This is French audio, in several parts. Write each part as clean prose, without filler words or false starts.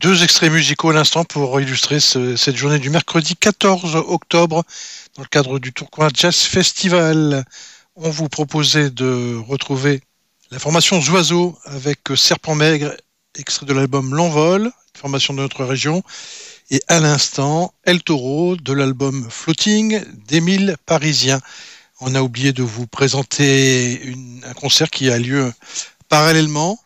Deux extraits musicaux à l'instant pour illustrer cette journée du mercredi 14 octobre dans le cadre du Tourcoing Jazz Festival. On vous proposait de retrouver la formation Zoiseau avec Serpent Maigre, extrait de l'album L'Envol, formation de notre région, et à l'instant El Toro de l'album Floating d'Émile Parisien. On a oublié de vous présenter un concert qui a lieu parallèlement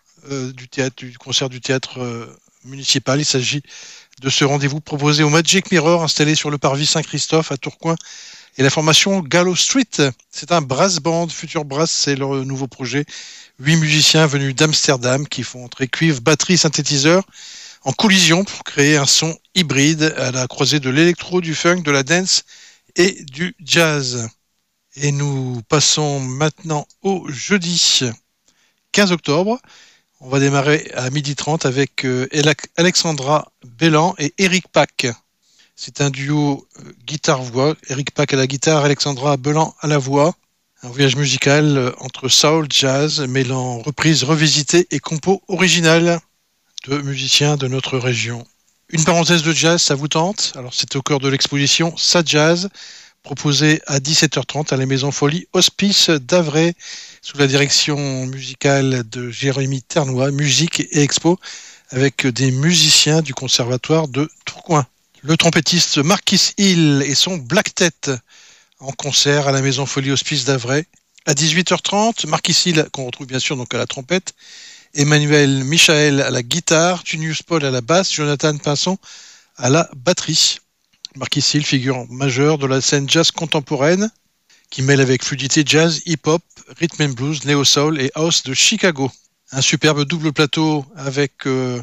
du concert du théâtre municipal. Il s'agit de ce rendez-vous proposé au Magic Mirror installé sur le parvis Saint-Christophe à Tourcoing et la formation Gallow Street. C'est un brass band, Future Brass, c'est leur nouveau projet. 8 musiciens venus d'Amsterdam qui font entrer cuivre, batterie, synthétiseur en collision pour créer un son hybride à la croisée de l'électro, du funk, de la dance et du jazz. Et nous passons maintenant au jeudi 15 octobre. On va démarrer à 12h30 avec Alexandra Bellan et Eric Pack. C'est un duo guitare-voix. Eric Pack à la guitare, Alexandra Bellan à la voix. Un voyage musical entre soul, jazz, mêlant reprises revisitées et compos originales de musiciens de notre région. Une parenthèse de jazz, ça vous tente? Alors c'est au cœur de l'exposition Ça Jazz, proposée à 17h30 à la Maison Folie Hospice d'Avray, sous la direction musicale de Jérémy Ternois, musique et expo, avec des musiciens du conservatoire de Tourcoing. Le trompettiste Marquis Hill et son Black Tête en concert à la Maison Folie Hospice d'Avray. À 18h30, Marquis Hill, qu'on retrouve bien sûr donc à la trompette, Emmanuel Michael à la guitare, Junius Paul à la basse, Jonathan Pinson à la batterie. Marquis Hill, figure majeure de la scène jazz contemporaine, qui mêle avec fluidité jazz, hip-hop, rhythm and blues, néo-soul et house de Chicago. Un superbe double plateau avec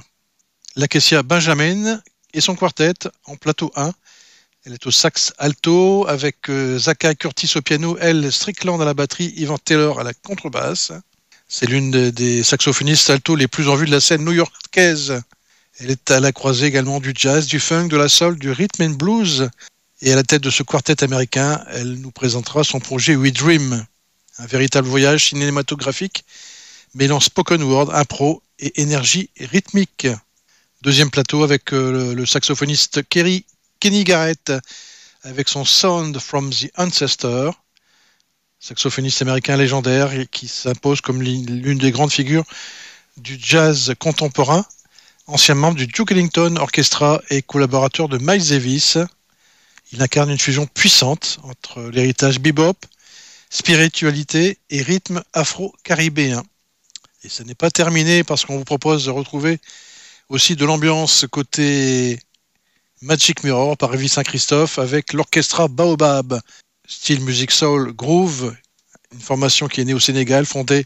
l'Acacia Benjamin et son quartet en plateau 1. Elle est au sax alto avec Zaka Curtis au piano, Elle Strickland à la batterie, Ivan Taylor à la contrebasse. C'est l'une des saxophonistes alto les plus en vue de la scène new-yorkaise. Elle est à la croisée également du jazz, du funk, de la soul, du rhythm and blues. Et à la tête de ce quartet américain, elle nous présentera son projet We Dream, un véritable voyage cinématographique mêlant spoken word, impro et énergie rythmique. Deuxième plateau avec le saxophoniste Kenny Garrett avec son Sound from the Ancestor, saxophoniste américain légendaire qui s'impose comme l'une des grandes figures du jazz contemporain, ancien membre du Duke Ellington Orchestra et collaborateur de Miles Davis. Il incarne une fusion puissante entre l'héritage bebop, spiritualité et rythme afro-caribéen. Et ce n'est pas terminé parce qu'on vous propose de retrouver aussi de l'ambiance côté Magic Mirror par Parvis Saint-Christophe avec l'orchestra Baobab, style music soul groove, une formation qui est née au Sénégal, fondée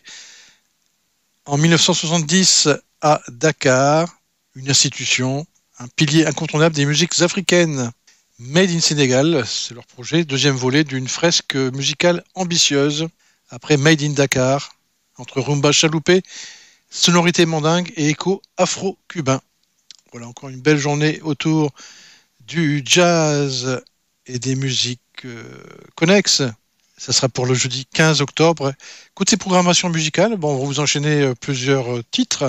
en 1970 à Dakar, une institution, un pilier incontournable des musiques africaines. Made in Sénégal, c'est leur projet, deuxième volet d'une fresque musicale ambitieuse, après Made in Dakar, entre rumba chaloupé, sonorité mandingue et écho afro-cubain. Voilà encore une belle journée autour du jazz et des musiques connexes. Ça sera pour le jeudi 15 octobre. Côté programmation musicale, on va vous enchaîner plusieurs titres.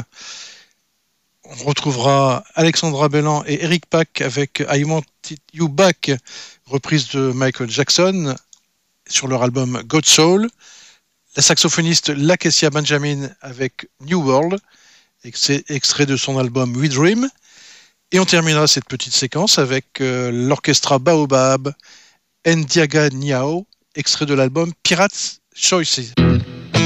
On retrouvera Alexandra Bellan et Eric Pack avec I Want You Back, reprise de Michael Jackson sur leur album God Soul. La saxophoniste Lakecia Benjamin avec New World, extrait de son album We Dream. Et on terminera cette petite séquence avec l'orchestra Baobab, Ndiaga Niao, extrait de l'album Pirates Choices.